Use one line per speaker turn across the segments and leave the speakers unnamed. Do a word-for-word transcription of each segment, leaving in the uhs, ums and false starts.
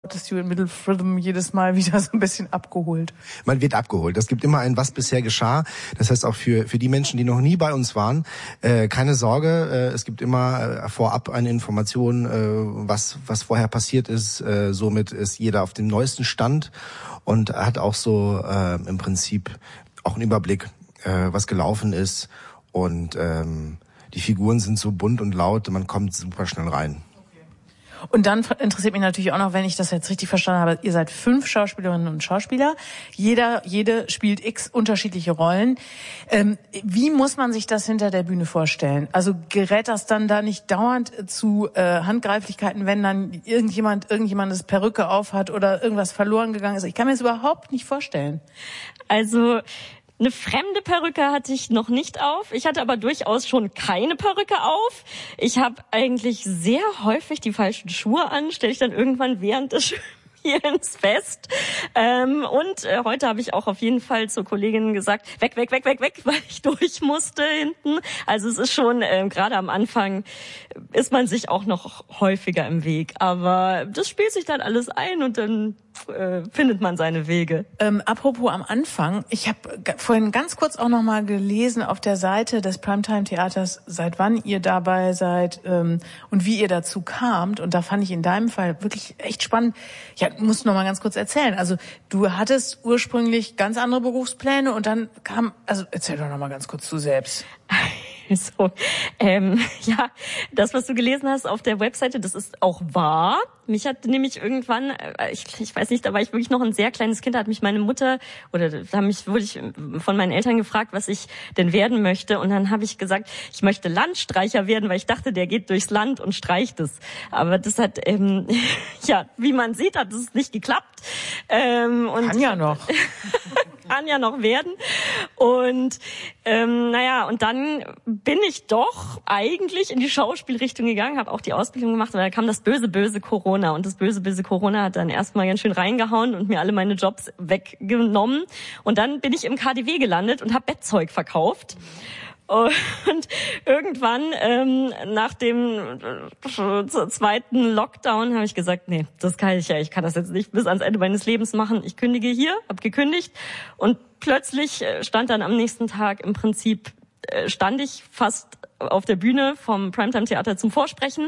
Stuart Middle Rhythm jedes Mal wieder so ein bisschen abgeholt.
Man wird abgeholt. Es gibt immer ein Was bisher geschah. Das heißt auch für für die Menschen, die noch nie bei uns waren, äh, keine Sorge. Äh, es gibt immer äh, vorab eine Information, äh, was was vorher passiert ist. Äh, somit ist jeder auf dem neuesten Stand und hat auch so äh, im Prinzip auch einen Überblick, äh, was gelaufen ist. Und ähm, die Figuren sind so bunt und laut, man kommt super schnell rein.
Und dann interessiert mich natürlich auch noch, wenn ich das jetzt richtig verstanden habe, ihr seid fünf Schauspielerinnen und Schauspieler. Jeder, jede spielt x unterschiedliche Rollen. Ähm, wie muss man sich das hinter der Bühne vorstellen? Also gerät das dann da nicht dauernd zu äh, Handgreiflichkeiten, wenn dann irgendjemand irgendjemandes Perücke aufhat oder irgendwas verloren gegangen ist? Ich kann mir das überhaupt nicht vorstellen.
Also eine fremde Perücke hatte ich noch nicht auf. Ich hatte aber durchaus schon keine Perücke auf. Ich habe eigentlich sehr häufig die falschen Schuhe an, stelle ich dann irgendwann während des Spielens fest. Ähm, und äh, heute habe ich auch auf jeden Fall zur Kollegin gesagt, weg, weg, weg, weg, weg, weil ich durch musste hinten. Also es ist schon, äh, gerade am Anfang ist man sich auch noch häufiger im Weg. Aber das spielt sich dann alles ein und dann äh, findet man seine Wege.
Ähm, apropos am Anfang, ich habe g- vorhin ganz kurz auch noch mal gelesen auf der Seite des Primetime-Theaters, seit wann ihr dabei seid ähm, und wie ihr dazu kamt. Und da fand ich in deinem Fall wirklich echt spannend. Ja, musst du noch mal ganz kurz erzählen. Also du hattest ursprünglich ganz andere Berufspläne und dann kam, also erzähl doch noch mal ganz kurz du selbst.
So, ähm, ja, das, was du gelesen hast auf der Webseite, das ist auch wahr. Mich hat nämlich irgendwann, ich, ich weiß nicht, da war ich wirklich noch ein sehr kleines Kind, da hat mich meine Mutter, oder da haben mich, wurde ich von meinen Eltern gefragt, was ich denn werden möchte. Und dann habe ich gesagt, ich möchte Landstreicher werden, weil ich dachte, der geht durchs Land und streicht es. Aber das hat, ähm, ja, wie man sieht, hat es nicht geklappt. Ähm, und
Kann ja noch.
kann ja noch werden. Und ähm, naja, und dann bin ich doch eigentlich in die Schauspielrichtung gegangen, habe auch die Ausbildung gemacht, aber da kam das böse, böse Corona. Und das böse, böse Corona hat dann erstmal ganz schön reingehauen und mir alle meine Jobs weggenommen. Und dann bin ich im K D W gelandet und habe Bettzeug verkauft. Und irgendwann, ähm, nach dem äh, zweiten Lockdown, habe ich gesagt, nee, das kann ich ja, ich kann das jetzt nicht bis ans Ende meines Lebens machen. Ich kündige hier, habe gekündigt und plötzlich stand dann am nächsten Tag im Prinzip, äh, stand ich fast auf der Bühne vom Primetime-Theater zum Vorsprechen.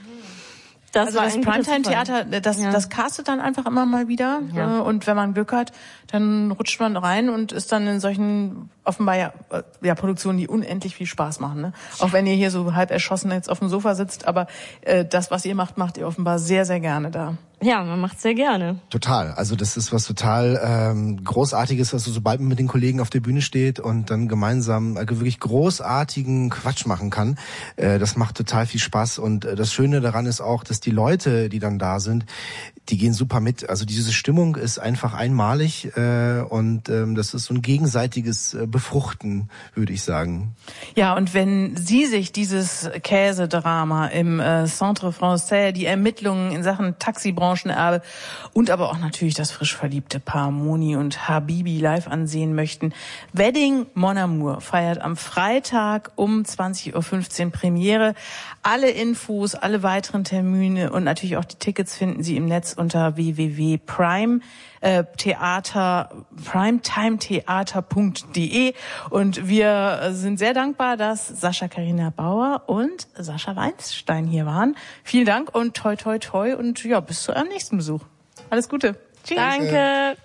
Das
also
war
das
ein
Primetime-Theater, das,
ja.
das castet dann einfach immer mal wieder.
Ja.
Und wenn man Glück hat, dann rutscht man rein und ist dann in solchen offenbar ja, ja Produktionen, die unendlich viel Spaß machen. Ne? Auch wenn ihr hier so halb erschossen jetzt auf dem Sofa sitzt, aber äh, das, was ihr macht, macht ihr offenbar sehr, sehr gerne da.
Ja, man macht's sehr gerne.
Total. Also das ist was total ähm, Großartiges, was also sobald man mit den Kollegen auf der Bühne steht und dann gemeinsam äh, wirklich großartigen Quatsch machen kann. Äh, das macht total viel Spaß. Und äh, das Schöne daran ist auch, dass die Leute, die dann da sind, die gehen super mit. Also diese Stimmung ist einfach einmalig äh, und ähm, das ist so ein gegenseitiges äh, Befruchten, würde ich sagen.
Ja, und wenn Sie sich dieses Käsedrama im äh, Centre Français, die Ermittlungen in Sachen Taxibrauchenerbe und aber auch natürlich das frisch verliebte Paar Moni und Habibi live ansehen möchten, Wedding Mon Amour feiert am Freitag um zwanzig Uhr fünfzehn Premiere. Alle Infos, alle weiteren Termine und natürlich auch die Tickets finden Sie im Netz unter w w w punkt prime theater primetimetheater punkt de und wir sind sehr dankbar, dass Sascha Carina Bauer und Sascha Weinstein hier waren. Vielen Dank und toi toi toi und ja, bis zu eurem nächsten Besuch. Alles Gute.
Tschüss. Danke.